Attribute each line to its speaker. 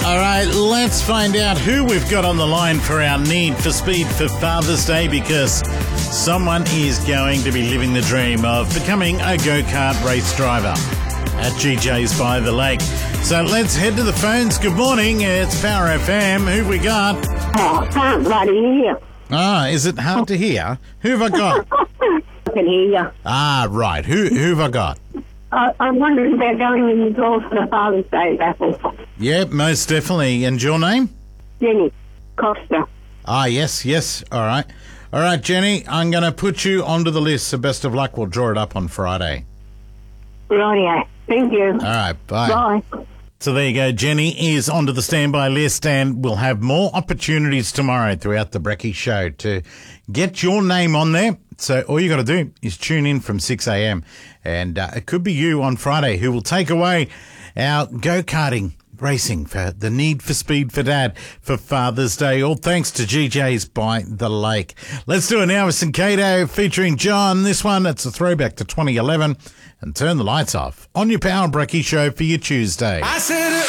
Speaker 1: All right, let's find out who we've got on the line for our Need for Speed for Father's Day, because someone is going to be living the dream of becoming a go-kart race driver at GJ's by the Lake. So let's head to the phones. Good morning, it's Power FM. Who've we got?
Speaker 2: Oh, I can't bloody hear.
Speaker 1: Ah, is it hard to hear? Who've I got?
Speaker 2: I can hear you.
Speaker 1: Ah, right. Who've I got?
Speaker 2: I'm wondering if they're going in the door for the Father's Day raffle.
Speaker 1: Yep, most definitely. And your name?
Speaker 2: Jenny Costa.
Speaker 1: Ah, yes. All right. All right, Jenny, I'm going to put you onto the list, so best of luck. We'll draw it up on Friday.
Speaker 2: Rightio. Thank you.
Speaker 1: All right, bye.
Speaker 2: Bye.
Speaker 1: So there you go. Jenny is onto the standby list, and we'll have more opportunities tomorrow throughout the Brekkie Show to get your name on there. So all you got to do is tune in from 6 a.m. and it could be you on Friday who will take away our go-karting racing for the Need for Speed for Dad for Father's Day. All thanks to GJ's by the Lake. Let's do it now with Cato featuring John. This one, it's a throwback to 2011. And turn the lights off on your Power Brekkie Show for your Tuesday.
Speaker 3: I said